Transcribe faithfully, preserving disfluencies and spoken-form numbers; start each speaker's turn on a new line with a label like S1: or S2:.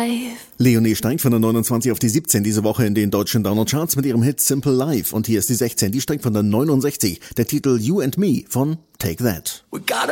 S1: life.
S2: Leonie steigt von der neunundzwanzig auf die siebzehn diese Woche in den deutschen Download-Charts mit ihrem Hit Simple Life. Und hier ist die sechzehn, die steigt von der neunundsechzig. Der Titel You and Me von Take That.
S1: We got